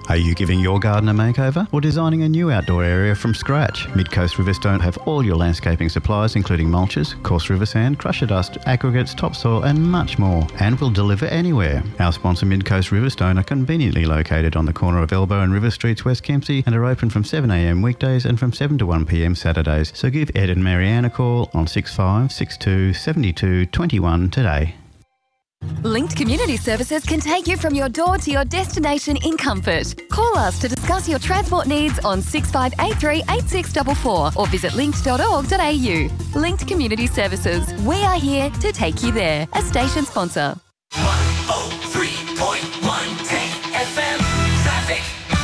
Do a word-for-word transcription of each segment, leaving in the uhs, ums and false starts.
Are you giving your garden a makeover or designing a new outdoor area from scratch? Midcoast Riverstone have all your landscaping supplies including mulches, coarse river sand, crusher dust, aggregates, topsoil and much more, and will deliver anywhere. Our sponsor Midcoast Riverstone are conveniently located on the corner of Elbow and River Streets, West Kempsey, and are open from seven a m weekdays and from seven to one p m Saturdays. So give Ed and Marianne a call on six five six two seven two two one today. Linked Community Services can take you from your door to your destination in comfort. Call us to discuss your transport needs on six five eight three eight six four four or visit linked dot org dot a u. Linked Community Services. We are here to take you there. A station sponsor. one oh three point one Tank F M Traffic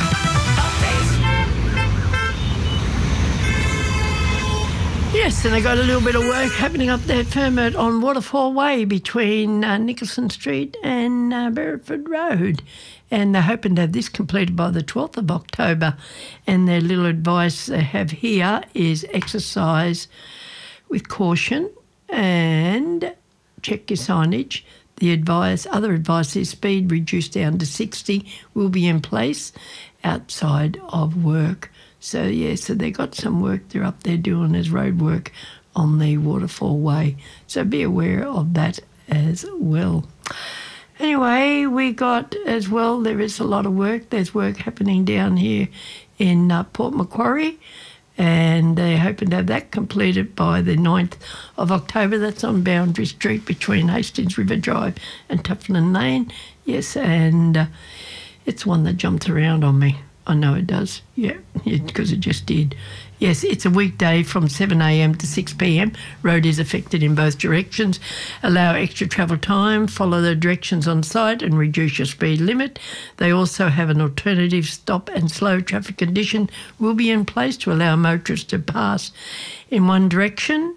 Yes, and they got a little bit of work happening up there, Fermot, on Waterfall Way between uh, Nicholson Street and uh, Berriford Road. And they're hoping to have this completed by the twelfth of October. And their little advice they have here is exercise with caution and check your signage. The advice, other advice is speed reduced down to sixty will be in place outside of work. So, yeah, so they got some work they're up there doing as road work on the Waterfall Way. So be aware of that as well. Anyway, we got as well, there is a lot of work. There's work happening down here in uh, Port Macquarie, and they're hoping to have that completed by the ninth of October. That's on Boundary Street between Hastings River Drive and Tufflin Lane. Yes, and uh, it's one that jumps around on me. I know it does, yeah, because it just did. Yes, it's a weekday from seven a m to six p m. Road is affected in both directions. Allow extra travel time, follow the directions on site and reduce your speed limit. They also have an alternative stop and slow traffic condition will be in place to allow motorists to pass in one direction,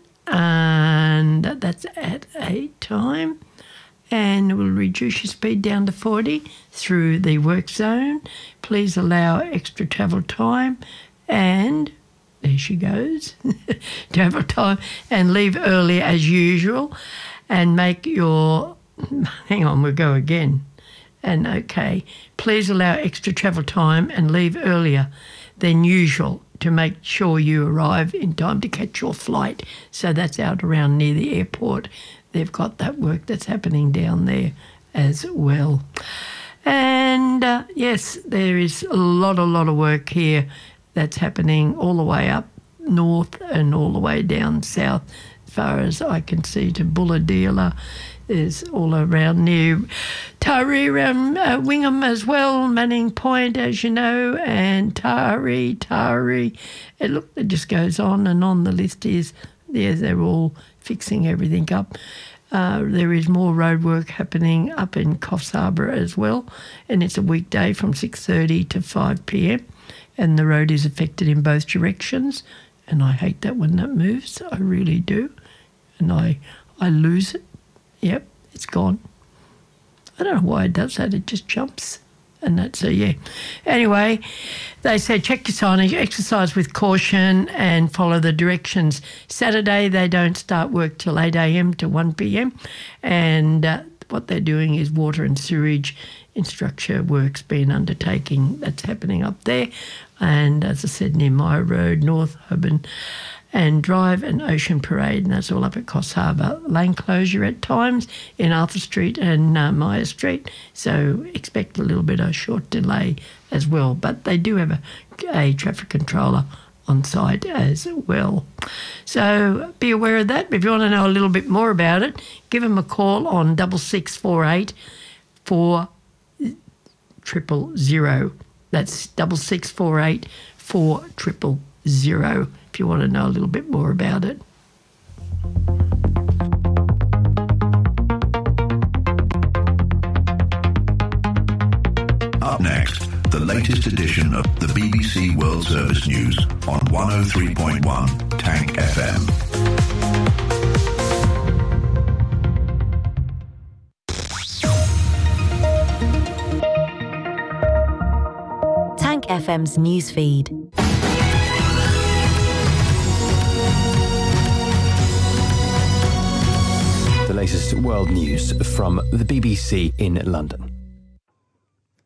and that's at a time. And will reduce your speed down to forty through the work zone. Please allow extra travel time and, there she goes, travel time and leave early as usual and make your, hang on, we'll go again. And okay, please allow extra travel time and leave earlier than usual to make sure you arrive in time to catch your flight. So that's out around near the airport. They've got that work that's happening down there as well. And, uh, yes, there is a lot, a lot of work here that's happening all the way up north and all the way down south as far as I can see to Bulladila. There's all around near Taree, around uh, Wingham as well, Manning Point, as you know, and Taree, Taree. And look, it just goes on and on. The list is, yeah, they're all fixing everything up. Uh, there is more road work happening up in Coffs Harbour as well, and it's a weekday from six thirty to five p m, and the road is affected in both directions, and I hate that when that moves. I really do, and I, I lose it. Yep, it's gone. I don't know why it does that. It just jumps. And that's a, yeah. Anyway, they say check your signage, exercise with caution and follow the directions. Saturday, they don't start work till eight a m to one p m. And uh, what they're doing is water and sewage infrastructure works being undertaking. That's happening up there. And as I said, near my road, North Holborn and Drive and Ocean Parade, and that's all up at Coffs Harbour. Lane closure at times in Arthur Street and uh, Myer Street, so expect a little bit of short delay as well. But they do have a, a traffic controller on site as well. So be aware of that. If you want to know a little bit more about it, give them a call on double six four eight four triple zero. That's double six four eight four triple zero. If you want to know a little bit more about it. Up next, the latest edition of the B B C World Service News on one oh three point one Tank F M. Tank F M's newsfeed. The latest world news from the B B C in London.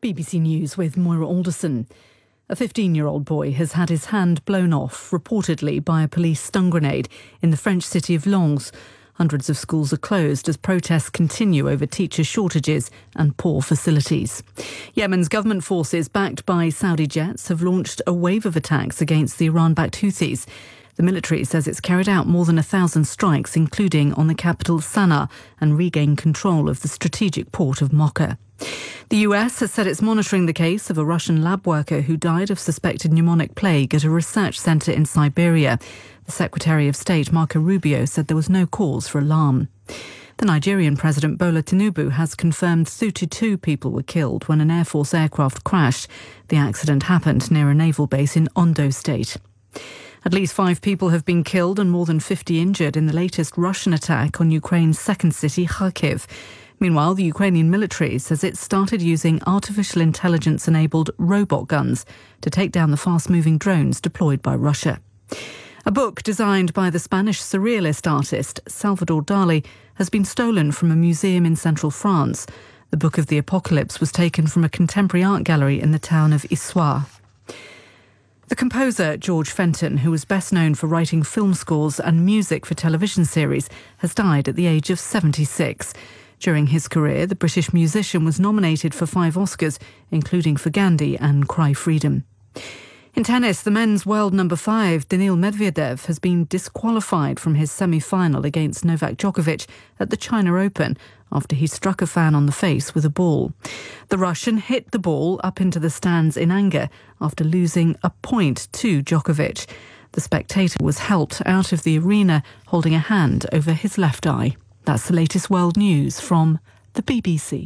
B B C News with Moira Alderson. A fifteen-year-old boy has had his hand blown off, reportedly by a police stun grenade in the French city of Lens. Hundreds of schools are closed as protests continue over teacher shortages and poor facilities. Yemen's government forces, backed by Saudi jets, have launched a wave of attacks against the Iran-backed Houthis. The military says it's carried out more than a thousand strikes, including on the capital Sana'a, and regained control of the strategic port of Mocha. The U S has said it's monitoring the case of a Russian lab worker who died of suspected pneumonic plague at a research centre in Siberia. The Secretary of State, Marco Rubio, said there was no cause for alarm. The Nigerian President Bola Tinubu has confirmed thirty-two people were killed when an Air Force aircraft crashed. The accident happened near a naval base in Ondo State. At least five people have been killed and more than fifty injured in the latest Russian attack on Ukraine's second city, Kharkiv. Meanwhile, the Ukrainian military says it started using artificial intelligence-enabled robot guns to take down the fast-moving drones deployed by Russia. A book designed by the Spanish surrealist artist Salvador Dali has been stolen from a museum in central France. The Book of the Apocalypse was taken from a contemporary art gallery in the town of Issoire. The composer George Fenton, who was best known for writing film scores and music for television series, has died at the age of seventy-six. During his career, the British musician was nominated for five Oscars, including for Gandhi and Cry Freedom. In tennis, the men's world number five, Daniil Medvedev, has been disqualified from his semi-final against Novak Djokovic at the China Open after he struck a fan on the face with a ball. The Russian hit the ball up into the stands in anger after losing a point to Djokovic. The spectator was helped out of the arena holding a hand over his left eye. That's the latest world news from the B B C.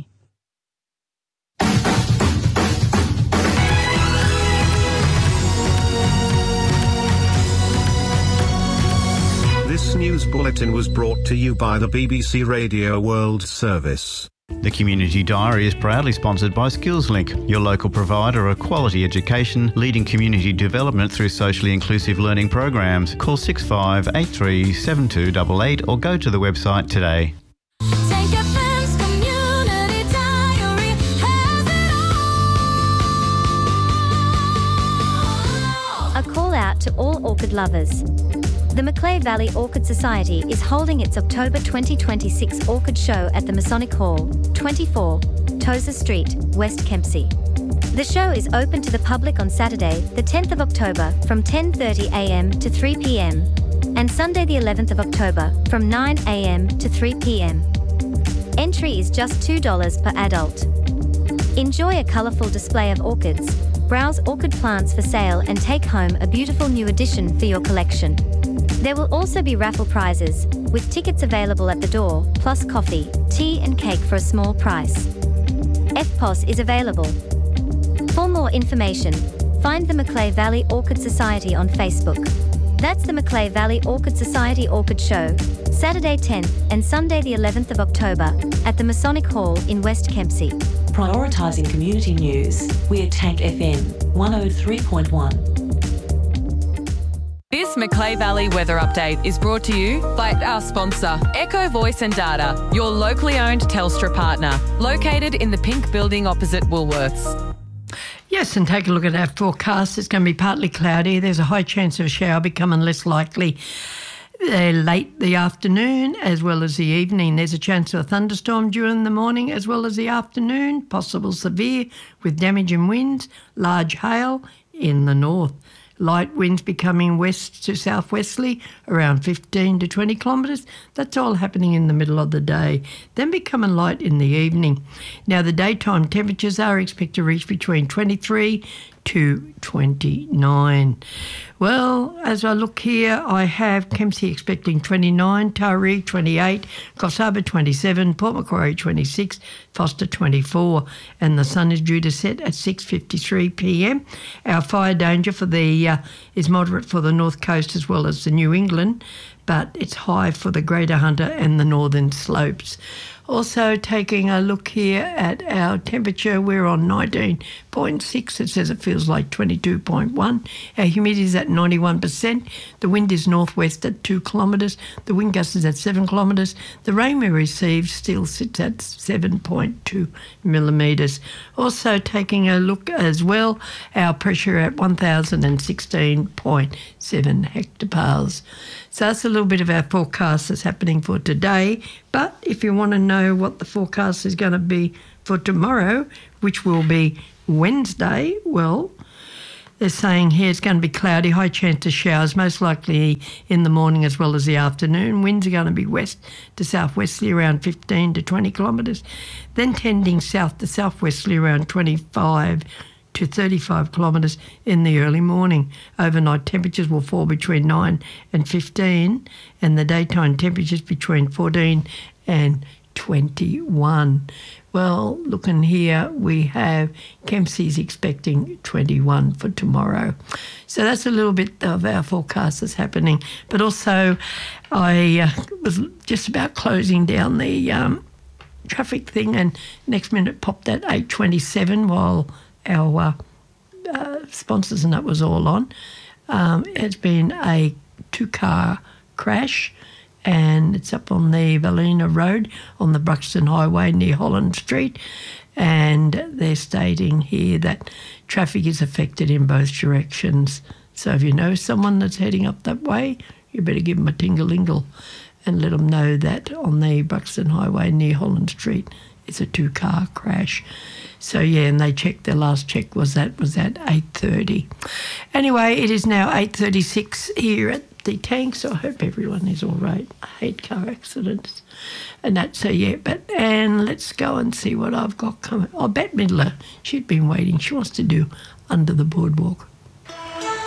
This news bulletin was brought to you by the B B C Radio World Service. The Community Diary is proudly sponsored by SkillsLink, your local provider of quality education, leading community development through socially inclusive learning programs. Call six five eight three seven two eight eight or go to the website today. Tank F M's Community Diary has it all. A call out to all orchid lovers. The Macleay Valley Orchid Society is holding its October twenty twenty-six Orchid Show at the Masonic Hall, twenty-four, Tozer Street, West Kempsey. The show is open to the public on Saturday, the tenth of October, from ten thirty a m to three p m, and Sunday the eleventh of October, from nine a m to three p m. Entry is just two dollars per adult. Enjoy a colourful display of orchids, browse orchid plants for sale and take home a beautiful new addition for your collection. There will also be raffle prizes, with tickets available at the door, plus coffee, tea and cake for a small price. F P O S is available. For more information, find the Macleay Valley Orchid Society on Facebook. That's the Macleay Valley Orchid Society Orchid Show, Saturday tenth and Sunday the eleventh of October at the Masonic Hall in West Kempsey. Prioritising community news, we're Tank F M one oh three point one. This Macleay Valley weather update is brought to you by our sponsor, Echo Voice and Data, your locally owned Telstra partner, located in the pink building opposite Woolworths. Yes, and take a look at our forecast. It's going to be partly cloudy. There's a high chance of a shower becoming less likely uh, late the afternoon as well as the evening. There's a chance of a thunderstorm during the morning as well as the afternoon, possible severe with damage and winds, large hail in the north. Light winds becoming west to southwesterly, around fifteen to twenty kilometres. That's all happening in the middle of the day, then becoming light in the evening. Now, the daytime temperatures are expected to reach between twenty-three to twenty-nine. Well, as I look here, I have Kempsey expecting twenty-nine, Taree twenty-eight, Coffs Harbour twenty-seven, Port Macquarie twenty-six, Foster twenty-four, and the sun is due to set at six fifty-three p m. Our fire danger for the uh, is moderate for the north coast as well as the New England, but it's high for the Greater Hunter and the northern slopes. Also taking a look here at our temperature, we're on nineteen point point six. It says it feels like twenty-two point one. Our humidity is at ninety-one percent. The wind is northwest at two kilometres. The wind gust is at seven kilometres. The rain we received still sits at seven point two millimetres. Also taking a look as well, our pressure at one thousand sixteen point seven hectopascals. So that's a little bit of our forecast that's happening for today. But if you want to know what the forecast is going to be for tomorrow, which will be Wednesday, well, they're saying here it's going to be cloudy, high chance of showers, most likely in the morning as well as the afternoon. Winds are going to be west to southwesterly around fifteen to twenty kilometres, then tending south to southwesterly around twenty-five to thirty-five kilometres in the early morning. Overnight temperatures will fall between nine and fifteen, and the daytime temperatures between fourteen and twenty-one. Well, looking here, we have Kempsey's expecting twenty-one for tomorrow. So that's a little bit of our forecast that's happening. But also, I uh, was just about closing down the um, traffic thing, and next minute popped at eight twenty-seven while our uh, uh, sponsors and that was all on. Um, it's been a two-car crash, and it's up on the Valina Road on the Bruxton Highway near Holland Street, and they're stating here that traffic is affected in both directions. So if you know someone that's heading up that way, you better give them a tingle-lingle and let them know that on the Bruxton Highway near Holland Street it's a two-car crash. So, yeah, and they checked, their last check was that was at eight thirty. Anyway, it is now eight thirty-six here at the tank, so I hope everyone is all right. I hate car accidents and that, so yeah, but, and let's go and see what I've got coming. Oh, Bette Midler, she'd been waiting. She wants to do Under the Boardwalk.